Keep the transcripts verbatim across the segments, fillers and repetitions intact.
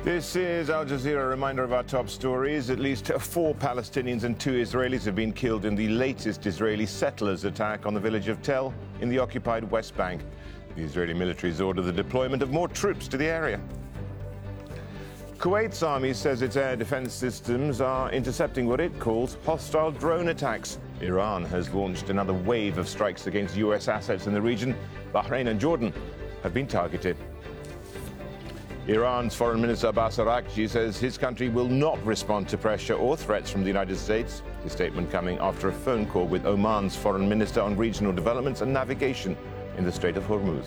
This is Al Jazeera. A reminder of our top stories. At least four Palestinians and two Israelis have been killed in the latest Israeli settlers' attack on the village of Tel in the occupied West Bank. The Israeli military has ordered the deployment of more troops to the area. Kuwait's army says its air defense systems are intercepting what it calls hostile drone attacks. Iran has launched another wave of strikes against U S assets in the region. Bahrain and Jordan have been targeted. Iran's Foreign Minister Abbas Araghchi says his country will not respond to pressure or threats from the United States. His statement coming after a phone call with Oman's Foreign Minister on regional developments and navigation in the Strait of Hormuz.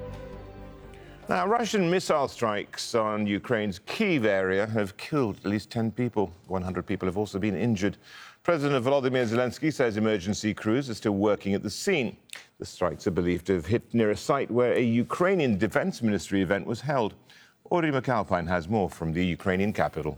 Now, Russian missile strikes on Ukraine's Kyiv area have killed at least ten people. one hundred people have also been injured. President Volodymyr Zelensky says emergency crews are still working at the scene. The strikes are believed to have hit near a site where a Ukrainian Defense Ministry event was held. Audrey McAlpine has more from the Ukrainian capital.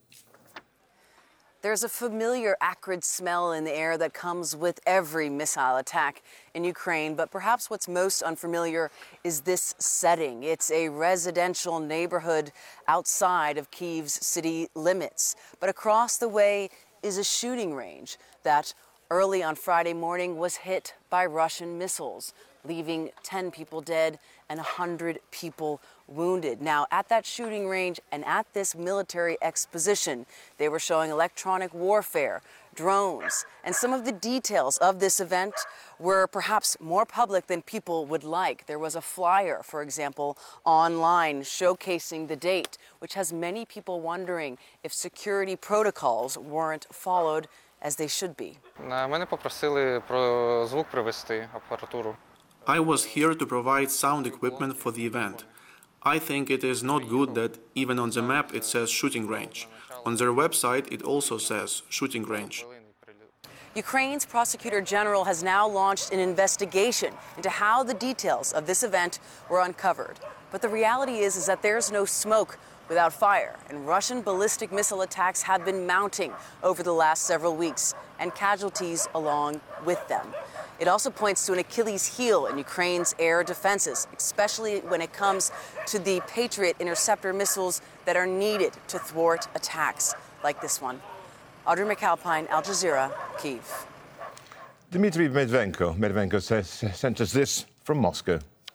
There's a familiar acrid smell in the air that comes with every missile attack in Ukraine, but perhaps what's most unfamiliar is this setting. It's a residential neighborhood outside of Kyiv's city limits, but across the way is a shooting range that early on Friday morning was hit by Russian missiles, leaving ten people dead and one hundred people wounded. Now, at that shooting range and at this military exposition, they were showing electronic warfare, drones, and some of the details of this event were perhaps more public than people would like. There was a flyer, for example, online showcasing the date, which has many people wondering if security protocols weren't followed as they should be. Мене попросили про звук привезти, апаратуру. I was here to provide sound equipment for the event. I think it is not good that even on the map it says shooting range. On their website it also says shooting range. Ukraine's prosecutor general has now launched an investigation into how the details of this event were uncovered. But the reality is, is that there's no smoke without fire, and Russian ballistic missile attacks have been mounting over the last several weeks, and casualties along with them. It also points to an Achilles heel in Ukraine's air defenses, especially when it comes to the Patriot interceptor missiles that are needed to thwart attacks like this one. Audrey McAlpine, Al Jazeera, Kyiv. Dmitry Medvenko, Medvenko says, sent us this from Moscow.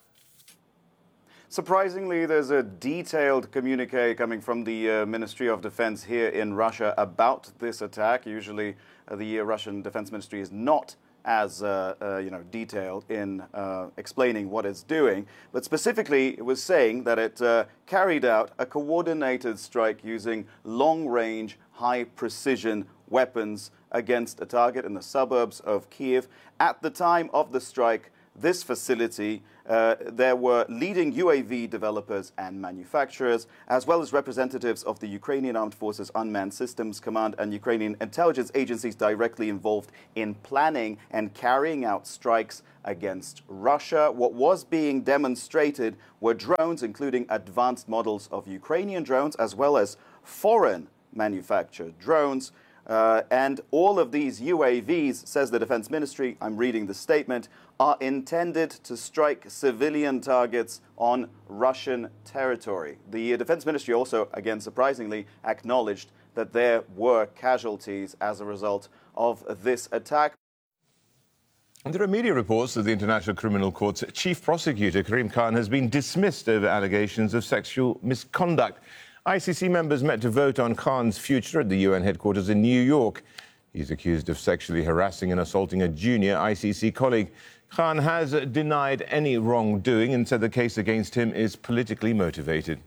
Surprisingly, there's a detailed communique coming from the uh, Ministry of Defense here in Russia about this attack. Usually, uh, the uh, Russian Defense Ministry is not as uh, uh, you know, detailed in uh, explaining what it's doing. But specifically, it was saying that it uh, carried out a coordinated strike using long-range, high-precision weapons against a target in the suburbs of Kyiv. At the time of the strike, this facility, uh, there were leading U A V developers and manufacturers, as well as representatives of the Ukrainian Armed Forces Unmanned Systems Command and Ukrainian intelligence agencies directly involved in planning and carrying out strikes against Russia. What was being demonstrated were drones, including advanced models of Ukrainian drones, as well as foreign manufactured drones. Uh, and all of these U A Vs, says the Defense Ministry, I'm reading the statement, are intended to strike civilian targets on Russian territory. The Defense Ministry also, again surprisingly, acknowledged that there were casualties as a result of this attack. And there are media reports that the International Criminal Court's chief prosecutor, Karim Khan, has been dismissed over allegations of sexual misconduct. I C C members met to vote on Khan's future at the U N headquarters in New York. He's accused of sexually harassing and assaulting a junior I C C colleague. Khan has denied any wrongdoing and said the case against him is politically motivated.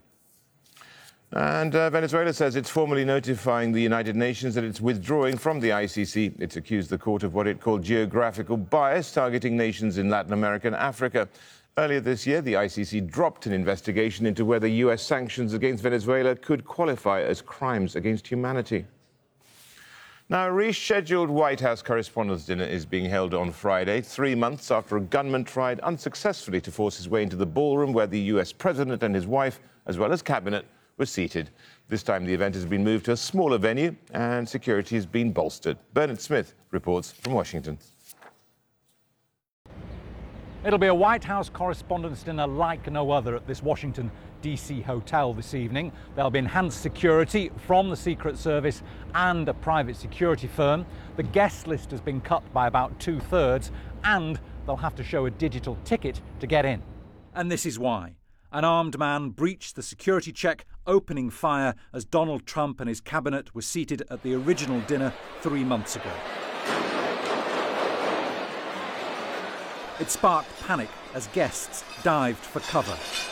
And uh, Venezuela says it's formally notifying the United Nations that it's withdrawing from the I C C. It's accused the court of what it called geographical bias, targeting nations in Latin America and Africa. Earlier this year, the I C C dropped an investigation into whether U S sanctions against Venezuela could qualify as crimes against humanity. Now, a rescheduled White House Correspondents' Dinner is being held on Friday, three months after a gunman tried unsuccessfully to force his way into the ballroom where the U S president and his wife, as well as cabinet, were seated. This time, the event has been moved to a smaller venue and security has been bolstered. Bernard Smith reports from Washington. It'll be a White House Correspondents' Dinner like no other at this Washington D C hotel this evening. There'll be enhanced security from the Secret Service and a private security firm. The guest list has been cut by about two-thirds, and they'll have to show a digital ticket to get in. And this is why. An armed man breached the security check, opening fire as Donald Trump and his cabinet were seated at the original dinner three months ago. It sparked panic as guests dived for cover.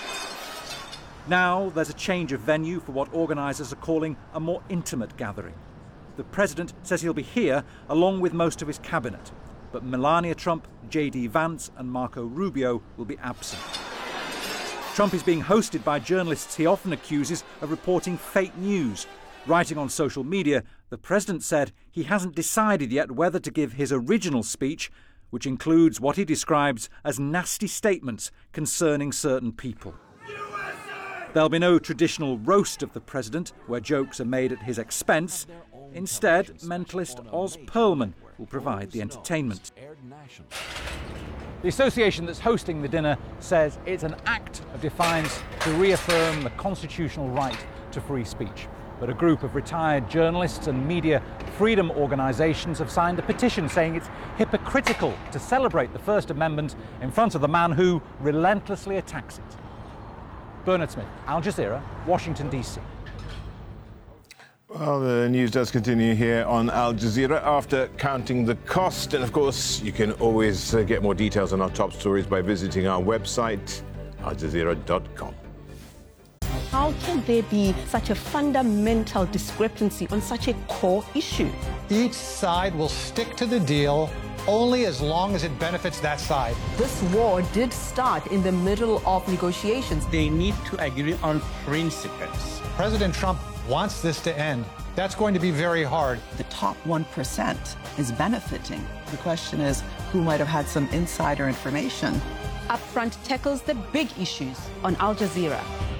Now there's a change of venue for what organisers are calling a more intimate gathering. The president says he'll be here along with most of his cabinet, but Melania Trump, J D Vance and Marco Rubio will be absent. Trump is being hosted by journalists he often accuses of reporting fake news. Writing on social media, the president said he hasn't decided yet whether to give his original speech, which includes what he describes as nasty statements concerning certain people. There'll be no traditional roast of the president, where jokes are made at his expense. Instead, mentalist Oz Perlman will provide the entertainment. The association that's hosting the dinner says it's an act of defiance to reaffirm the constitutional right to free speech. But a group of retired journalists and media freedom organisations have signed a petition saying it's hypocritical to celebrate the First Amendment in front of the man who relentlessly attacks it. Bernard Smith, Al Jazeera, Washington, D C. Well, the news does continue here on Al Jazeera after counting the cost. And of course, you can always uh, get more details on our top stories by visiting our website, al jazeera dot com. How can there be such a fundamental discrepancy on such a core issue? Each side will stick to the deal only as long as it benefits that side. This war did start in the middle of negotiations. They need to agree on principles. President Trump wants this to end. That's going to be very hard. The top one percent is benefiting. The question is, who might have had some insider information? Upfront tackles the big issues on Al Jazeera.